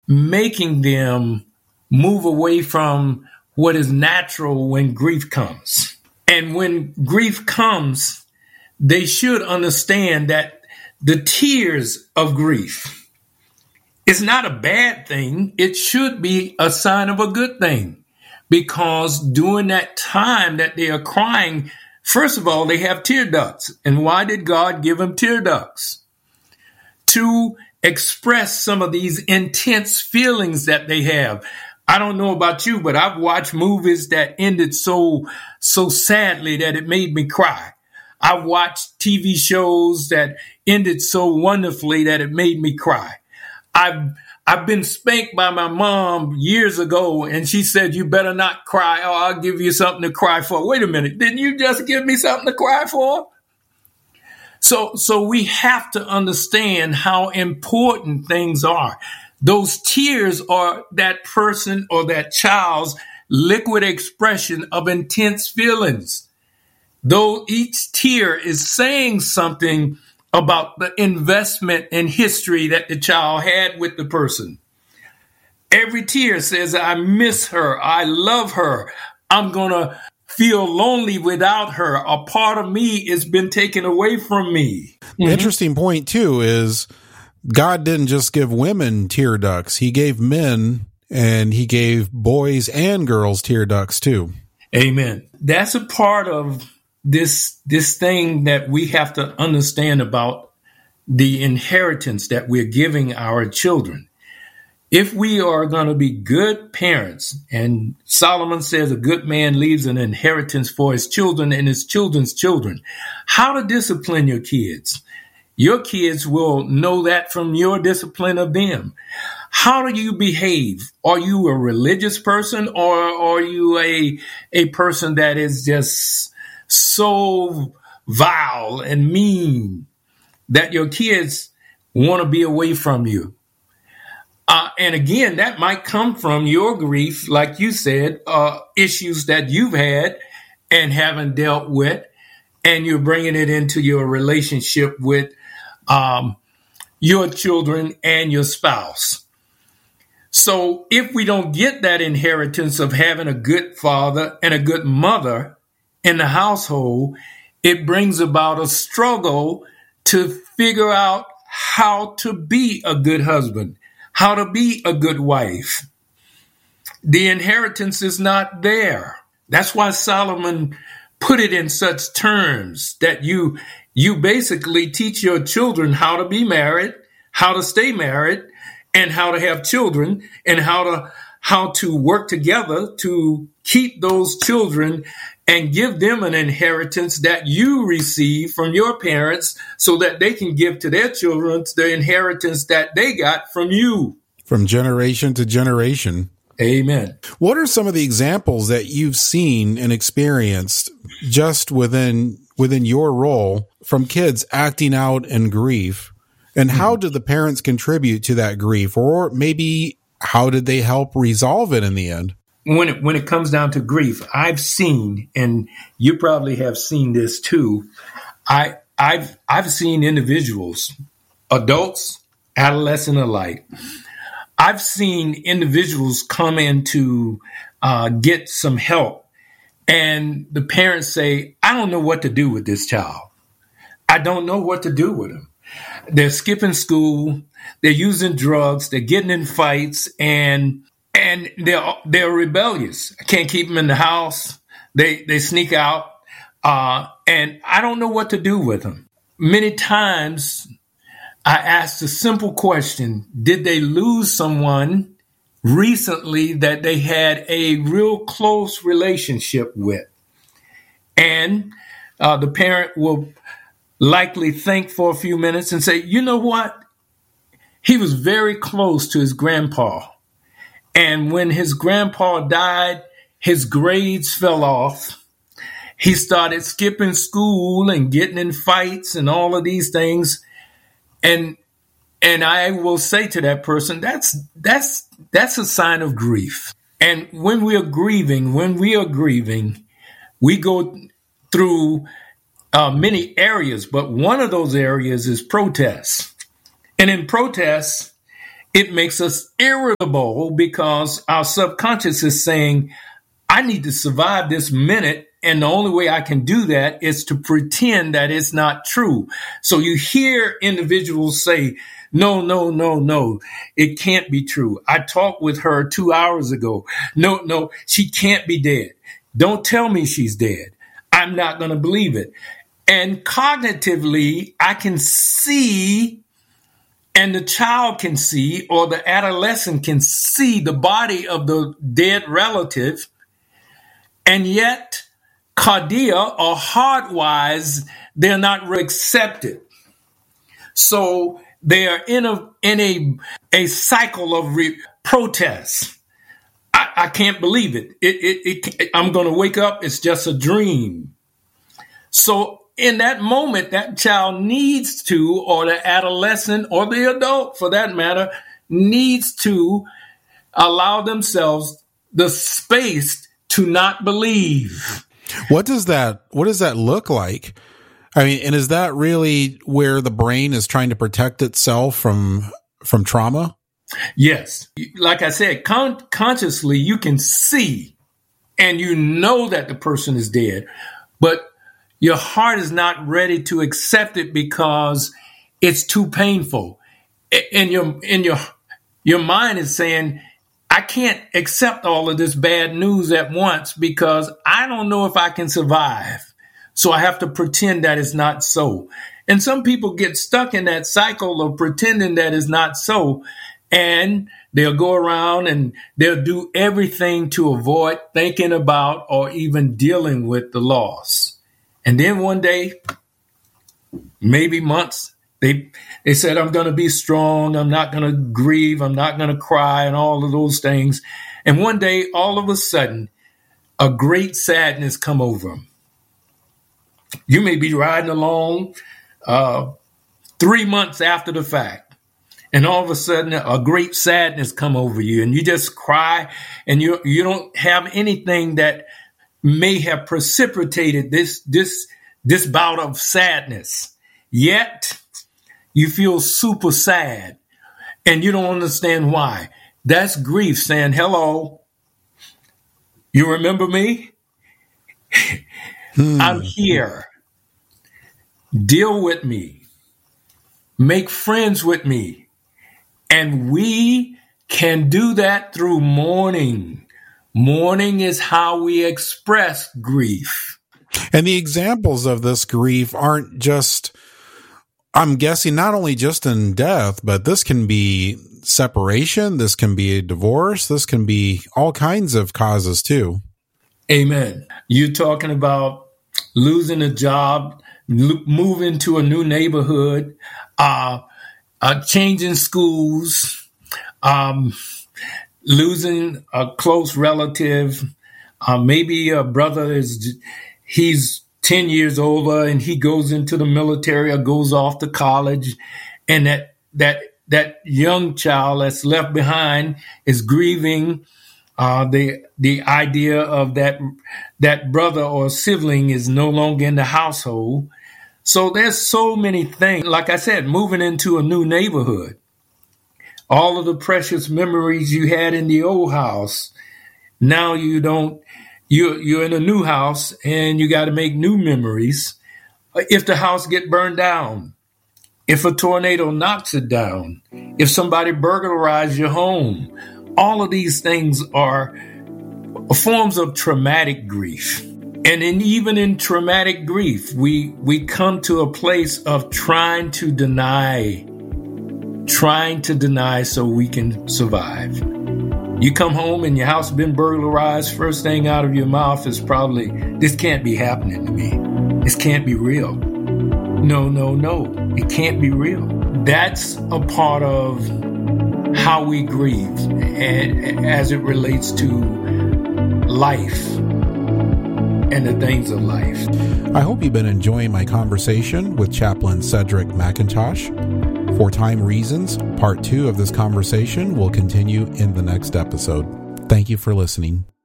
making them move away from what is natural when grief comes. And when grief comes, they should understand that the tears of grief is not a bad thing. It should be a sign of a good thing, because during that time that they are crying, first of all, they have tear ducts. And why did God give them tear ducts? To express some of these intense feelings that they have. I don't know about you, but I've watched movies that ended so sadly that it made me cry. I've watched TV shows that ended so wonderfully that it made me cry. I've been spanked by my mom years ago, and she said, "You better not cry, or I'll give you something to cry for." Wait a minute. Didn't you just give me something to cry for? So we have to understand how important things are. Those tears are that person or that child's liquid expression of intense feelings. Though each tear is saying something about the investment in history that the child had with the person. Every tear says, "I miss her. I love her. I'm going to feel lonely without her. A part of me has been taken away from me." The interesting point, too, is God didn't just give women tear ducts. He gave men, and he gave boys and girls tear ducts, too. Amen. That's a part of this thing that we have to understand about the inheritance that we're giving our children. If we are going to be good parents, and Solomon says a good man leaves an inheritance for his children and his children's children, how to discipline your kids. Your kids will know that from your discipline of them. How do you behave? Are you a religious person, or are you a person that is just so vile and mean that your kids want to be away from you? And again, that might come from your grief, like you said, issues that you've had and haven't dealt with, and you're bringing it into your relationship with your children and your spouse. So if we don't get that inheritance of having a good father and a good mother in the household, it brings about a struggle to figure out how to be a good husband, how to be a good wife. The inheritance is not there. That's why Solomon put it in such terms that you basically teach your children how to be married, how to stay married, and how to have children, and how to work together to keep those children and give them an inheritance that you receive from your parents, so that they can give to their children the inheritance that they got from you. From generation to generation. Amen. What are some of the examples that you've seen and experienced just within your role from kids acting out in grief? And how did the parents contribute to that grief? Or maybe how did they help resolve it in the end? When it comes down to grief, I've seen, and you probably have seen this too, I've seen individuals, adults, adolescent alike. I've seen individuals come in to get some help, and the parents say, "I don't know what to do with this child. I don't know what to do with him. They're skipping school, they're using drugs, they're getting in fights, and they're rebellious. I can't keep them in the house. They sneak out, and I don't know what to do with them." Many times I asked a simple question: did they lose someone recently that they had a real close relationship with? And the parent will likely think for a few minutes and say, "You know what? He was very close to his grandpa. And when his grandpa died, his grades fell off. He started skipping school and getting in fights and all of these things." And I will say to that person, that's a sign of grief. And when we are grieving, we go through many areas, but one of those areas is protest. And in protest, it makes us irritable because our subconscious is saying, I need to survive this minute. And the only way I can do that is to pretend that it's not true. So you hear individuals say, no, it can't be true. I talked with her 2 hours ago. No, she can't be dead. Don't tell me she's dead. I'm not going to believe it. And cognitively, I can see, and the child can see, or the adolescent can see the body of the dead relative, and yet, cardia or heart-wise, they're not accepted. So they are in a cycle of protest. I can't believe it. I'm going to wake up. It's just a dream. So in that moment, that child needs to, or the adolescent or the adult for that matter, needs to allow themselves the space to not believe. What does that look like? I mean, and is that really where the brain is trying to protect itself from trauma? Yes. Like I said, consciously you can see and you know that the person is dead, but your heart is not ready to accept it because it's too painful. And your mind is saying, I can't accept all of this bad news at once because I don't know if I can survive. So I have to pretend that it's not so. And some people get stuck in that cycle of pretending that it's not so. And they'll go around and they'll do everything to avoid thinking about or even dealing with the loss. And then one day, maybe months, they said, I'm going to be strong. I'm not going to grieve. I'm not going to cry and all of those things. And one day, all of a sudden, a great sadness come over them. You may be riding along 3 months after the fact, and all of a sudden a great sadness come over you, and you just cry, and you don't have anything that may have precipitated this bout of sadness. Yet you feel super sad, and you don't understand why. That's grief saying, hello, you remember me? I'm here. Deal with me. Make friends with me. And we can do that through mourning. Mourning is how we express grief. And the examples of this grief aren't just, I'm guessing, not only just in death, but this can be separation. This can be a divorce. This can be all kinds of causes too. Amen. You're talking about losing a job, moving to a new neighborhood, changing schools, losing a close relative. Maybe a brother he's 10 years older and he goes into the military or goes off to college, and that young child that's left behind is grieving the idea of that brother or sibling is no longer in the household. So there's so many things. Like I said, moving into a new neighborhood, all of the precious memories you had in the old house, now you don't. You're in a new house and you got to make new memories. If the house get burned down, if a tornado knocks it down, if somebody burglarizes your home, all of these things are forms of traumatic grief. And even in traumatic grief, we come to a place of trying to deny so we can survive. You come home and your house has been burglarized, first thing out of your mouth is probably, this can't be happening to me. This can't be real. No, it can't be real. That's a part of how we grieve as it relates to life and the things of life. I hope you've been enjoying my conversation with Chaplain Cedric McIntosh. For time reasons, part 2 of this conversation will continue in the next episode. Thank you for listening.